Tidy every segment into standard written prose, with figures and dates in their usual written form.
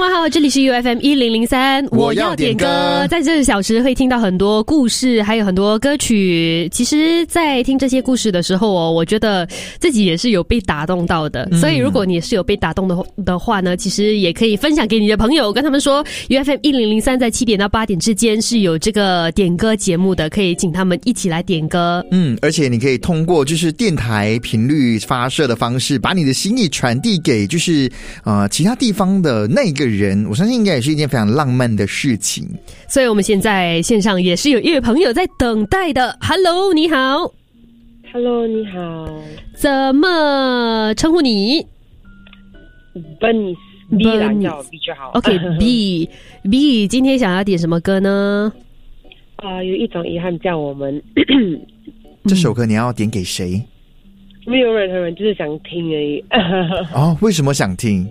晚好，这里是 UFM 1003， 我要点歌。 在这个小时会听到很多故事，还有很多歌曲。其实在听这些故事的时候我觉得自己也是有被打动到的。所以如果你也是有被打动的话呢，其实也可以分享给你的朋友，跟他们说 UFM 1003在7点到8点之间是有这个点歌节目的，可以请他们一起来点歌。 而且你可以通过就是电台频率发射的方式，把你的心意传递给就是其他地方的那个人，我相信应该也是一件非常浪漫的事情。 所以我们现在线上也是有一位朋友在等待的。 Hello， 你好。 Hello， 你好。 怎么称呼你？ Bernice B 啦，叫我 B 就好。 OK B， 今天想要点什么歌呢？ 有一种遗憾叫我们这首歌你要点给谁？ 没有任何人，就是想听而已。 为什么想听？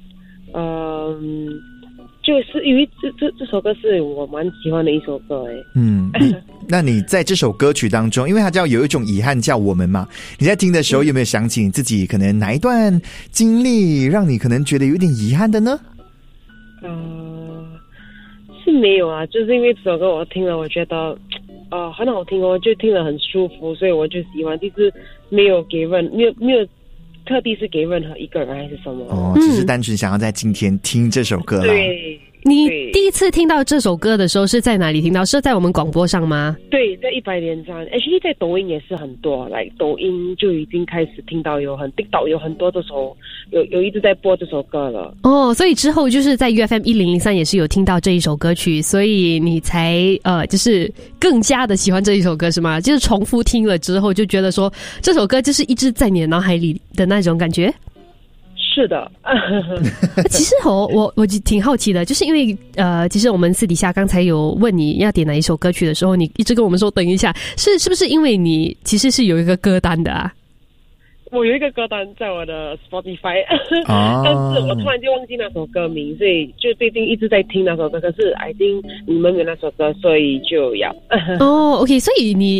就是因为这首歌是我蛮喜欢的一首歌那你在这首歌曲当中，因为它叫有一种遗憾叫我们嘛，你在听的时候有没有想起你自己可能哪一段经历让你可能觉得有点遗憾的呢？ 是没有啊，就是因为这首歌我听了我觉得很好听哦，就听了很舒服，所以我就喜欢，就是没有特地是给任何一个人还是什么只是单纯想要在今天听这首歌啦。 对， 你第一次听到这首歌的时候是在哪里听到？是在我们广播上吗？ 对，在100.3 actually 在抖音也是很多，来抖音就已经开始听到TikTok 有很多这首有一直在播这首歌了。 所以之后就是在 UFM 1003也是有听到这一首歌曲，所以你才就是更加的喜欢这一首歌是吗？就是重复听了之后就觉得说这首歌就是一直在你的脑海里的那种感觉。 是的。 其实我挺好奇的，就是因为其实我们私底下刚才有问你要点哪一首歌曲的时候，你一直跟我们说等一下，是不是因为你其实是有一个歌单的啊？ 我有一个歌单在我的 Spotify，但是我突然间忘记那首歌名，所以就最近一直在听那首歌。可是 I think 你们有那首歌，所以就要。 OK， 所以你